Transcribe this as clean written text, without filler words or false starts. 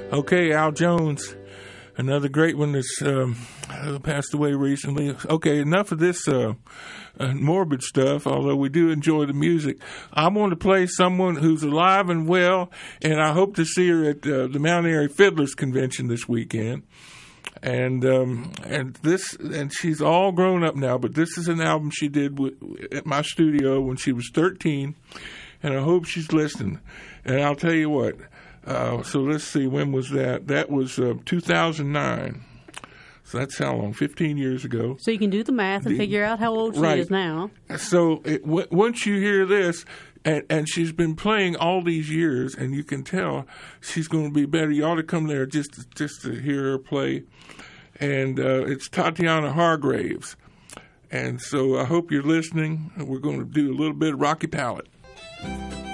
Okay, Al Jones, another great one that's passed away recently. Okay, enough of this morbid stuff, although we do enjoy the music. I want to play someone who's alive and well, and I hope to see her at the Mount Airy Fiddlers Convention this weekend. And she's all grown up now, but this is an album she did at my studio when she was 13, and I hope she's listening. And I'll tell you what, so let's see, when was that? That was 2009. So that's how long? 15 years ago. So you can do the math and figure out how old she is now. So once you hear this, and she's been playing all these years, and you can tell she's going to be better. You ought to come there just to hear her play. And it's Tatiana Hargraves. And so I hope you're listening. We're going to do a little bit of Rocky Palette.